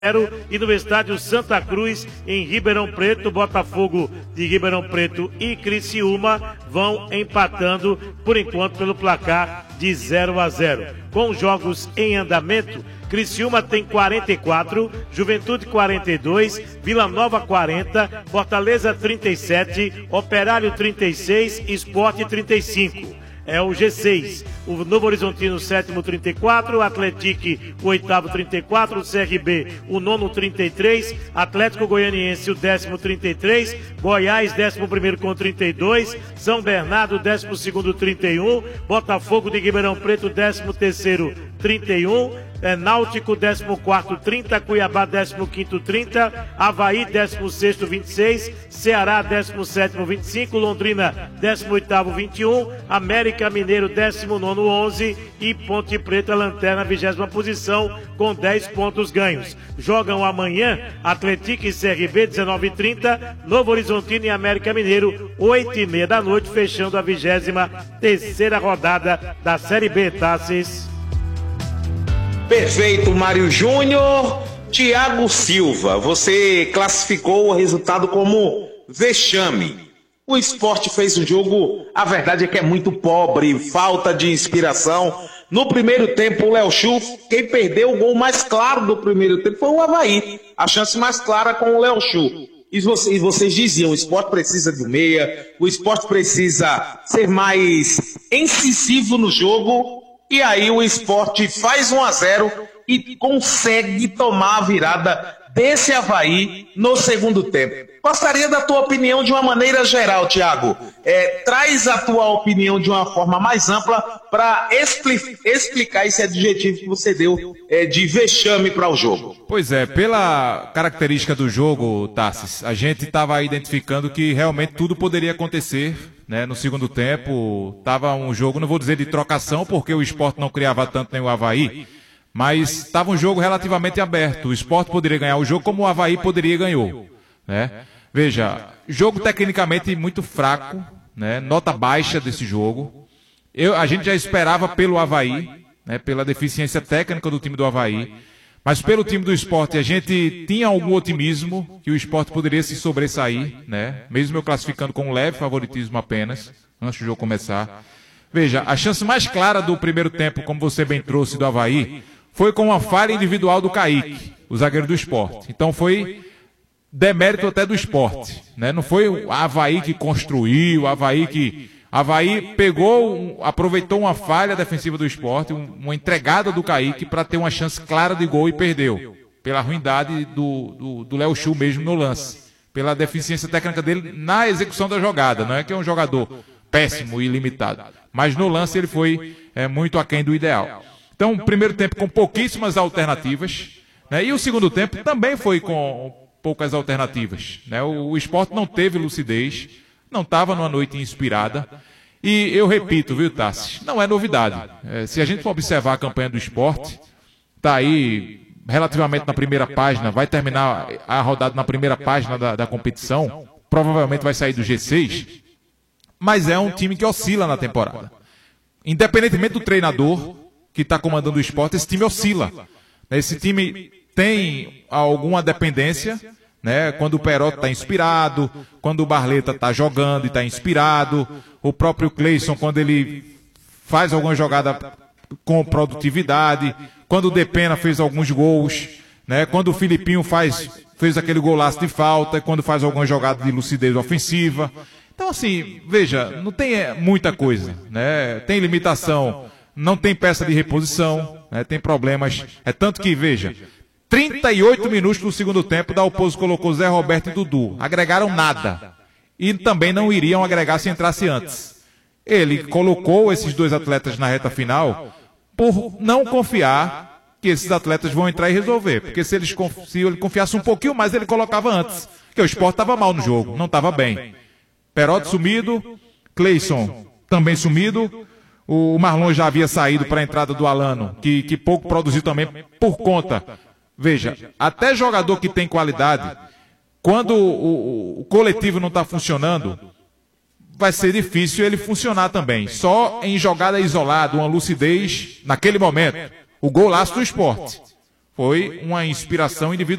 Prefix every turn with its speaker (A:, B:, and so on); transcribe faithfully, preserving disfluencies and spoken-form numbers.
A: E no estádio Santa Cruz, em Ribeirão Preto, Botafogo de Ribeirão Preto e Criciúma vão empatando, por enquanto, pelo placar de zero a zero. Com jogos em andamento, Criciúma tem quarenta e quatro, Juventude quarenta e dois, Vila Nova quarenta, Fortaleza trinta e sete, Operário trinta e seis, Sport trinta e cinco. É o G seis, o Novo Horizontino, sétimo, trinta e quatro, Atlético, o oitavo, trinta e quatro, o C R B, o nono, trinta e três, Atlético Goianiense, o décimo, trinta e três, Goiás, décimo primeiro com trinta e dois, São Bernardo, décimo segundo, trinta e um, Botafogo de Ribeirão Preto, décimo terceiro, trinta e um, é, Náutico, décimo quarto, trinta, Cuiabá, décimo quinto, trinta, Avaí, décimo sexto, vinte e seis, Ceará, décimo sétimo, vinte e cinco, Londrina, décimo oitavo, vinte e um, América Mineiro, décimo nono, onze e Ponte Preta, lanterna, vigésima posição, com dez pontos ganhos. Jogam amanhã Atlético e C R B, dezenove e trinta, Novo Horizontino e América Mineiro, oito e meia da noite, fechando a vigésima terceira rodada da Série B, Tassis.
B: Perfeito, Mário Júnior. Thiago Silva, você classificou o resultado como vexame. O Sport fez um jogo, a verdade é que é muito pobre, falta de inspiração. No primeiro tempo, o Léo Chu, quem perdeu o gol mais claro do primeiro tempo foi o Avaí. A chance mais clara com o Léo Chu. E vocês, vocês diziam, o Sport precisa de meia, o Sport precisa ser mais incisivo no jogo. E aí o Sport faz um a zero e consegue tomar a virada desse Avaí no segundo tempo. Gostaria da tua opinião de uma maneira geral, Thiago. É, traz a tua opinião de uma forma mais ampla para expli- explicar esse adjetivo que você deu é, de vexame para o jogo.
C: Pois é, pela característica do jogo, Tassis, a gente estava identificando que realmente tudo poderia acontecer. Né, no segundo tempo, estava um jogo, não vou dizer de trocação, porque o Sport não criava tanto nem o Avaí, mas estava um jogo relativamente aberto. O Sport poderia ganhar o jogo como o Avaí poderia ganhou. Né? Veja, jogo tecnicamente muito fraco, né, nota baixa desse jogo. Eu, a gente já esperava pelo Avaí, né, pela deficiência técnica do time do Avaí, mas pelo time do Sport a gente tinha algum otimismo que o Sport poderia se sobressair, né? Mesmo eu classificando com um leve favoritismo apenas, antes do jogo começar. Veja, a chance mais clara do primeiro tempo, como você bem trouxe do Avaí, foi com uma falha individual do Kaique, o zagueiro do Sport. Então foi demérito até do Sport, né? Não foi o Avaí que construiu, o Avaí que... Avaí pegou, aproveitou uma falha defensiva do Sport, uma entregada do Kaique para ter uma chance clara de gol e perdeu. Pela ruindade do, do, do Léo Chu mesmo no lance. Pela deficiência técnica dele na execução da jogada. Não é que é um jogador péssimo e limitado. Mas no lance ele foi é, muito aquém do ideal. Então, primeiro tempo com pouquíssimas alternativas. Né, e o segundo tempo também foi com poucas alternativas. Né, o, o Sport não teve lucidez. Não estava numa noite inspirada. E eu repito, viu, Tassi? Não é novidade. É, se a gente for observar a campanha do Sport, está aí relativamente na primeira página, vai terminar a rodada na primeira página da, da competição, provavelmente vai sair do G seis, mas é um time que oscila na temporada. Independentemente do treinador que está comandando o Sport, esse time oscila. Esse time tem alguma dependência, né? Quando o Perotti está inspirado, quando o Barleta está jogando e está inspirado, o próprio Cleison quando ele faz alguma jogada com produtividade, quando o Depena fez alguns gols, né? Quando o Filipinho faz, fez aquele golaço de falta, quando faz alguma jogada de lucidez ofensiva. Então assim, veja, não tem muita coisa, né? Tem limitação, não tem peça de reposição, né? Tem problemas, é tanto que, veja, trinta e oito minutos do segundo tempo, da Dalpozo colocou Zé Roberto e Dudu. Agregaram nada. E também não iriam agregar se entrasse antes. Ele colocou esses dois atletas na reta final por não confiar que esses atletas vão entrar e resolver. Porque se, eles, se ele confiasse um pouquinho mais, ele colocava antes. Porque o Sport estava mal no jogo, não estava bem. Perotti sumido, Cleison também sumido. O Marlon já havia saído para a entrada do Alano, que, que pouco produziu também por conta... Veja, até jogador que tem qualidade, quando o, o, o coletivo não está funcionando, vai ser difícil ele funcionar também. Só em jogada isolada, uma lucidez, naquele momento, o golaço do Sport. foi uma inspiração individual.